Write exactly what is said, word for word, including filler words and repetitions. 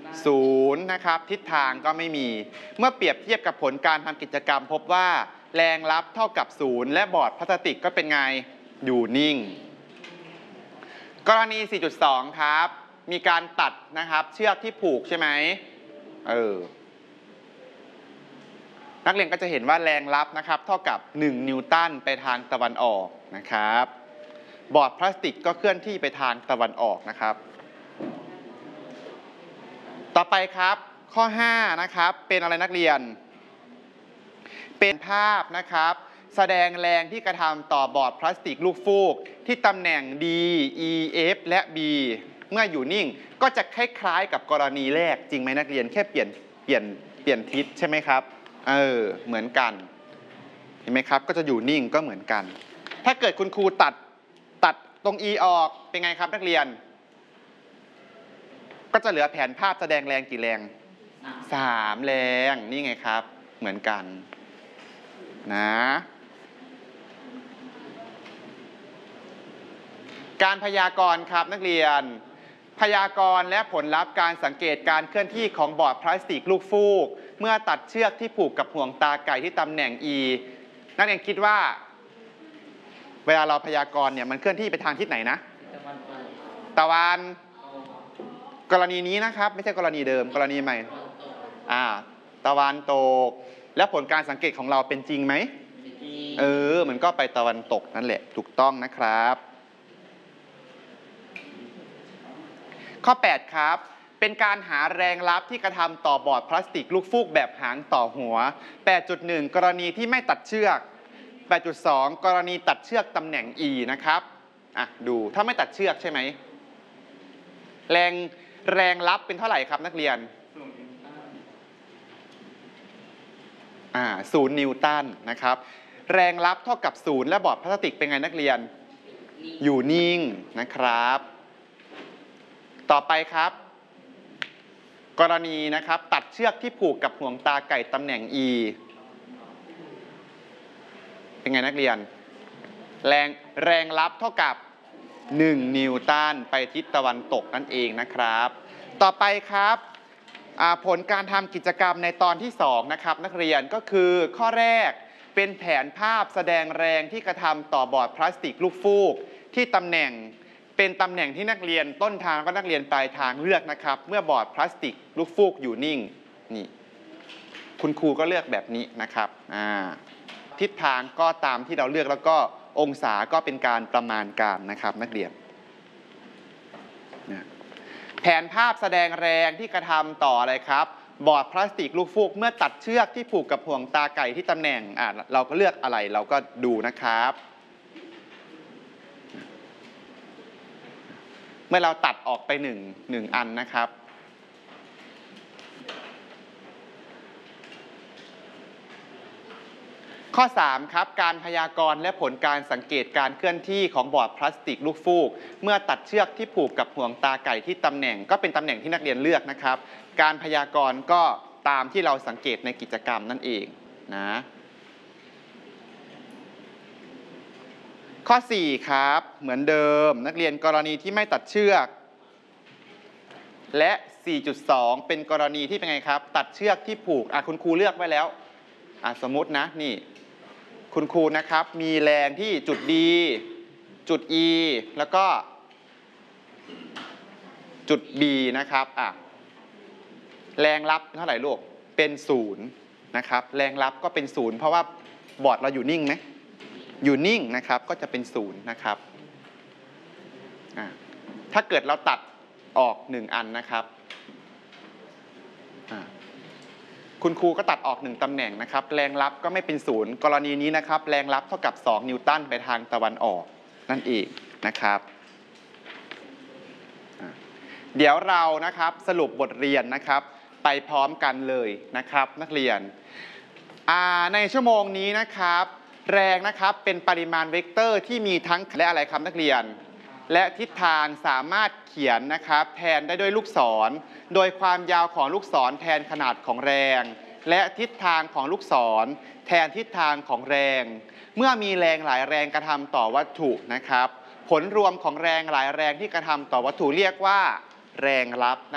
ศูนย์นะครับทิศทางก็ไม่มีเมื่อเปรียบเทียบกับผลการทำกิจกรรมพบว่าแรงรับเท่ากับศูนย์และบอร์ดพลาสติกก็เป็นไงอยู่นิ่งกรณี สี่จุดสอง ครับมีการตัดนะครับเชือกที่ผูกใช่ไหมเออนักเรียนก็จะเห็นว่าแรงรับนะครับเท่ากับหนึ่งนิวตันไปทางตะวันออกนะครับบอร์ดพลาสติกก็เคลื่อนที่ไปทางตะวันออกนะครับต่อไปครับข้อห้านะครับเป็นอะไรนักเรียนเป็นภาพนะครับแสดงแรงที่กระทำต่อบอร์ดพลาสติกลูกฟูกที่ตำแหน่ง D E F และ B เมื่ออยู่นิ่งก็จะคล้ายๆกับกรณีแรกจริงไหมนักเรียนแค่เปลี่ยนเปลี่ยนเปลี่ยนทิศใช่ไหมครับเออเหมือนกันเห็นไหมครับก็จะอยู่นิ่งก็เหมือนกันถ้าเกิดคุณครูตัดตัดตรง E ออกเป็นไงครับนักเรียนก็จะเหลือแผนภาพแสดงแรงกี่แรงสามแรงนี่ไงครับเหมือนกันนะการพยากรณ์ครับนักเรียนพยากรณ์และผลลัพธ์การสังเกตการเคลื่อนที่ของบอร์ดพลาสติกลูกฟูกเมื่อตัดเชือกที่ผูกกับห่วงตาไก่ที่ตำแหน่ง E นักเรียนคิดว่าเวลาเราพยากรณ์เนี่ยมันเคลื่อนที่ไปทางทิศไหนนะตะวันกรณีนี้นะครับไม่ใช่กรณีเดิมกรณีใหม่อ่าตะวันตกแล้วผลการสังเกตของเราเป็นจริงไหมเออมันก็ไปตะวันตกนั่นแหละถูกต้องนะครับข้อแปดครับเป็นการหาแรงรับที่กระทำต่อบอร์ดพลาสติกลูกฟูกแบบหางต่อหัว แปดจุดหนึ่ง กรณีที่ไม่ตัดเชือก แปดจุดสอง กรณีตัดเชือกตำแหน่ง E นะครับอ่ะดูถ้าไม่ตัดเชือกใช่ไหมแรงแรงรับเป็นเท่าไหร่ครับนักเรียนอ่าศูนย์นิวตันนะครับแรงรับเท่ากับศูนย์และบอร์ดพลาสติกเป็นไงนักเรียนอยู่นิ่งนะครับต่อไปครับกรณีนะครับตัดเชือกที่ผูกกับห่วงตาไก่ตำแหน่ง E เป็นไงนักเรียนแรงแรงรับเท่ากับหนึ่งนิวตันไปทิศตะวันตกนั่นเองนะครับต่อไปครับผลการทำกิจกรรมในตอนที่สองนะครับนักเรียนก็คือข้อแรกเป็นแผนภาพแสดงแรงที่กระทำต่อบอร์ดพลาสติกลูกฟูกที่ตำแหน่งเป็นตำแหน่งที่นักเรียนต้นทางก็นักเรียนปลายทางเลือกนะครับเมื่อบอร์ดพลาสติกลูกฟูกอยู่นิ่งนี่คุณครูก็เลือกแบบนี้นะครับอ่าทิศทางก็ตามที่เราเลือกแล้วก็องศาก็เป็นการประมาณการนะครับนักเรียนนะแผนภาพแสดงแรงที่กระทำต่ออะไรครับบอร์ดพลาสติกลูกฟูกเมื่อตัดเชือกที่ผูกกับห่วงตาไก่ที่ตำแหน่งอ่าเราก็เลือกอะไรเราก็ดูนะครับเมื่อเราตัดออกไปหนึ่งหนึ่งอันนะครับข้อสามครับการพยากรณ์และผลการสังเกตการเคลื่อนที่ของบอร์ดพลาสติกลูกฟูกเมื่อตัดเชือกที่ผูกกับห่วงตาไก่ที่ตำแหน่งก็เป็นตำแหน่งที่นักเรียนเลือกนะครับการพยากรณ์ก็ตามที่เราสังเกตในกิจกรรมนั่นเองนะข้อสี่ครับเหมือนเดิมนักเรียนกรณีที่ไม่ตัดเชือกและ สี่จุดสอง เป็นกรณีที่เป็นไงครับตัดเชือกที่ผูกอ่ะคุณครูเลือกไว้แล้วอ่ะสมมุตินะนี่คุณครูนะครับมีแรงที่จุด D จุด E แล้วก็จุด B นะครับอ่ะแรงรับเท่าไหร่ลูกเป็นศูนย์นะครับแรงรับก็เป็นศูนย์เพราะว่าบอร์ดเราอยู่นิ่งไหมอยู่นิ่งนะครับก็จะเป็นศูนย์นะครับอ่ะถ้าเกิดเราตัดออกหนึ่งอันนะครับอ่ะคุณครูก็ตัดออกหนึ่งตำแหน่งนะครับแรงรับก็ไม่เป็นศูนย์กรณีนี้นะครับแรงรับเท่ากับสองนิวตันไปทางตะวันออกนั่นเองนะครับเดี๋ยวเรานะครับสรุปบทเรียนนะครับไปพร้อมกันเลยนะครับนักเรียนในชั่วโมงนี้นะครับแรงนะครับเป็นปริมาณเวกเตอร์ที่มีทั้งและอะไรครับนักเรียนและทิศทางสามารถเขียนนะครับแทนได้ด้วยลูกศรโดยความยาวของลูกศรแทนขนาดของแรงและทิศทางของลูกศรแทนทิศทางของแรงเมื่อมีแรงหลายแรงกระทำต่อวัตถุนะครับผลรวมของแรงหลายแรงที่กระทำต่อวัตถุเรียกว่าแรงรับ